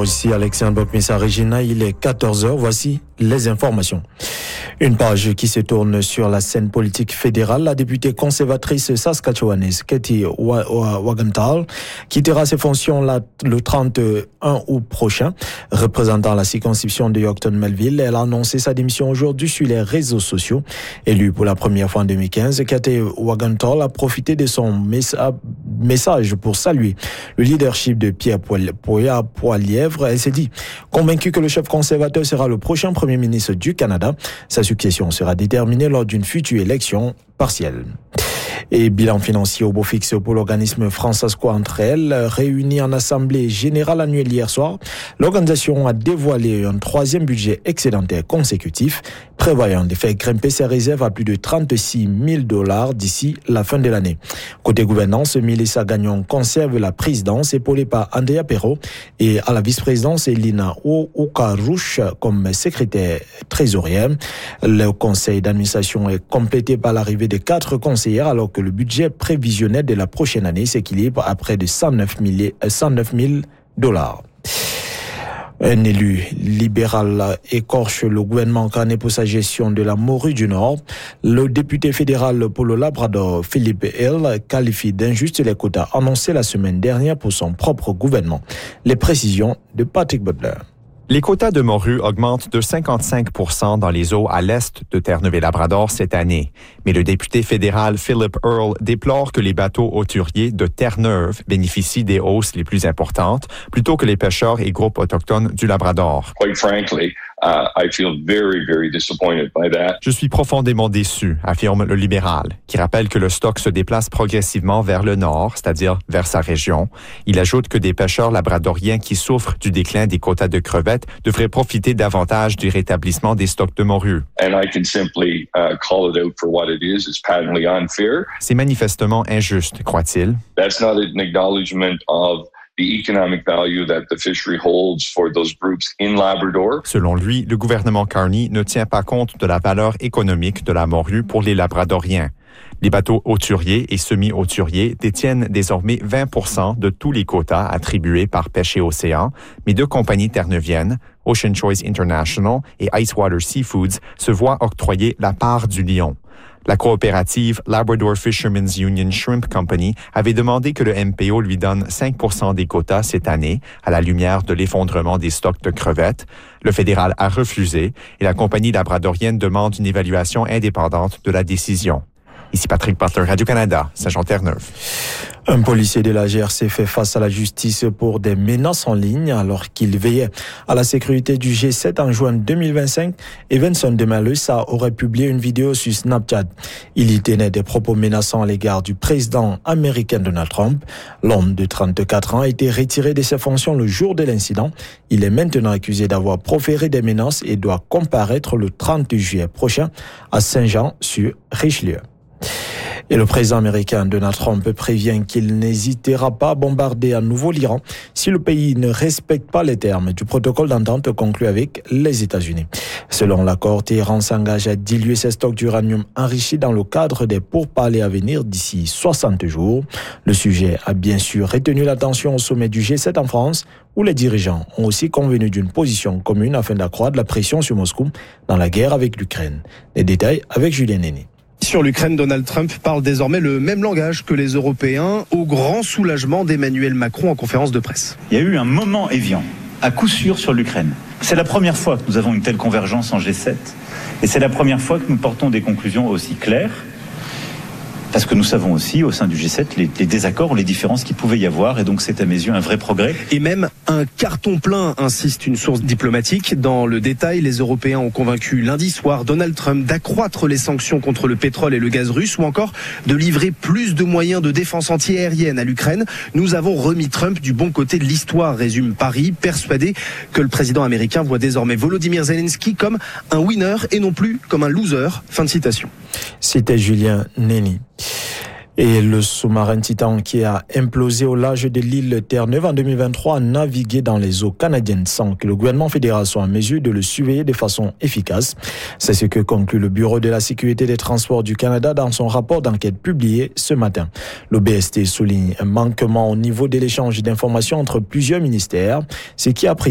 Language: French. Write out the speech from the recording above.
Bonjour, ici Alexandre Bokmissa Regina, il est 14h, voici les informations. Une page qui se tourne sur la scène politique fédérale. La députée conservatrice saskatchewanaise Katie Wagenthal quittera ses fonctions le 31 août prochain. Représentant la circonscription de Yorkton-Melville, elle a annoncé sa démission aujourd'hui sur les réseaux sociaux. Élue pour la première fois en 2015, Katie Wagenthal a profité de son message pour saluer le leadership de Pierre Poilievre. Elle s'est dit convaincue que le chef conservateur sera le prochain premier ministre du Canada. Sa succession sera déterminée lors d'une future élection partielle. Et bilan financier au beau fixe pour l'organisme France-Asquois entre elles, réuni en assemblée générale annuelle hier soir. L'organisation a dévoilé un troisième budget excédentaire consécutif, prévoyant de faire grimper ses réserves à plus de 36 000 $ d'ici la fin de l'année. Côté gouvernance, Mélissa Gagnon conserve la présidence épaulée par Andrea Perrault et à la vice-présidence Elina Oukarouche comme secrétaire trésorière. Le conseil d'administration est complété par l'arrivée de 4 conseillères alors que le budget prévisionnel de la prochaine année s'équilibre à près de 109 000 $. Un élu libéral écorche le gouvernement canet pour sa gestion de la morue du Nord. Le député fédéral pour le Labrador, Philippe Hill, qualifie d'injuste les quotas annoncés la semaine dernière pour son propre gouvernement. Les précisions de Patrick Butler. Les quotas de morue augmentent de 55% dans les eaux à l'est de Terre-Neuve-et-Labrador cette année. Mais le député fédéral Philip Earle déplore que les bateaux hauturiers de Terre-Neuve bénéficient des hausses les plus importantes, plutôt que les pêcheurs et groupes autochtones du Labrador. Quite frankly, I feel very, very disappointed by that. Je suis profondément déçu, affirme le libéral, qui rappelle que le stock se déplace progressivement vers le nord, c'est-à-dire vers sa région. Il ajoute que des pêcheurs labradoriens qui souffrent du déclin des quotas de crevettes devraient profiter davantage du rétablissement des stocks de morue. And I can simply call it out for what it is. It's patently unfair. C'est manifestement injuste, croit-il. That's not an acknowledgement of the economic value that the fishery holds for those groups in Labrador. Selon lui, le gouvernement Carney ne tient pas compte de la valeur économique de la morue pour les Labradoriens. Les bateaux hauturiers et semi-hauturiers détiennent désormais 20% de tous les quotas attribués par Pêche et Océan, mais 2 compagnies terre-neuviennes, Ocean Choice International et Icewater Seafoods, se voient octroyer la part du lion. La coopérative Labrador Fishermen's Union Shrimp Company avait demandé que le MPO lui donne 5% des quotas cette année, à la lumière de l'effondrement des stocks de crevettes. Le fédéral a refusé et la compagnie labradorienne demande une évaluation indépendante de la décision. Ici Patrick Butler, Radio-Canada, Saint-Jean-Terre-Neuve. Un policier de la GRC fait face à la justice pour des menaces en ligne alors qu'il veillait à la sécurité du G7 en juin 2025. Evanson de Malusa aurait publié une vidéo sur Snapchat. Il y tenait des propos menaçants à l'égard du président américain Donald Trump. L'homme de 34 ans a été retiré de ses fonctions le jour de l'incident. Il est maintenant accusé d'avoir proféré des menaces et doit comparaître le 30 juillet prochain à Saint-Jean-sur-Richelieu. Et le président américain Donald Trump prévient qu'il n'hésitera pas à bombarder à nouveau l'Iran si le pays ne respecte pas les termes du protocole d'entente conclu avec les États-Unis. Selon l'accord, Téhéran s'engage à diluer ses stocks d'uranium enrichi dans le cadre des pourparlers à venir d'ici 60 jours. Le sujet a bien sûr retenu l'attention au sommet du G7 en France, où les dirigeants ont aussi convenu d'une position commune afin d'accroître la pression sur Moscou dans la guerre avec l'Ukraine. Les détails avec Julien Néné. Sur l'Ukraine, Donald Trump parle désormais le même langage que les Européens, au grand soulagement d'Emmanuel Macron en conférence de presse. Il y a eu un moment évian, à coup sûr sur l'Ukraine. C'est la première fois que nous avons une telle convergence en G7. Et c'est la première fois que nous portons des conclusions aussi claires. Parce que nous savons aussi, au sein du G7, les désaccords, les différences qu'il pouvait y avoir. Et donc, c'est à mes yeux un vrai progrès. Et même un carton plein, insiste une source diplomatique. Dans le détail, les Européens ont convaincu lundi soir Donald Trump d'accroître les sanctions contre le pétrole et le gaz russe ou encore de livrer plus de moyens de défense antiaérienne à l'Ukraine. Nous avons remis Trump du bon côté de l'histoire, résume Paris, persuadé que le président américain voit désormais Volodymyr Zelensky comme un winner et non plus comme un loser. Fin de citation. C'était Julien Néni. Et le sous-marin Titan qui a implosé au large de l'île Terre-Neuve en 2023 a navigué dans les eaux canadiennes sans que le gouvernement fédéral soit en mesure de le surveiller de façon efficace. C'est ce que conclut le Bureau de la sécurité des transports du Canada dans son rapport d'enquête publié ce matin. Le BST souligne un manquement au niveau de l'échange d'informations entre plusieurs ministères, ce qui a pris